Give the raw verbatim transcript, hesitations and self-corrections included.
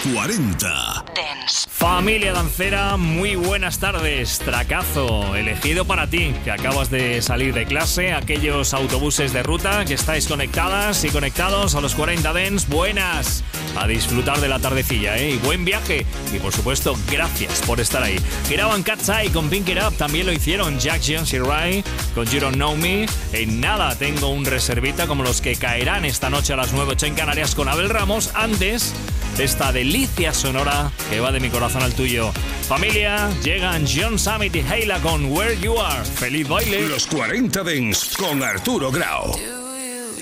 cuarenta Dance. Familia dancera, muy buenas tardes. Tracazo elegido para ti, que acabas de salir de clase, aquellos autobuses de ruta que estáis conectadas y conectados a los cuarenta Dance. Buenas, a disfrutar de la tardecilla, ¿eh? Y buen viaje. Y por supuesto, gracias por estar ahí. Graban Cat's Eye con Pink It Up, también lo hicieron Jack Jones y Ray con You Don't Know Me. En nada tengo un reservita como los que caerán esta noche a las nueve ocho en Canarias con Abel Ramos, antes de esta delicia sonora que va de mi corazón al tuyo. Familia, llegan John Summit y Hayla con Where You Are. ¡Feliz baile! Los cuarenta Dance con Arturo Grau.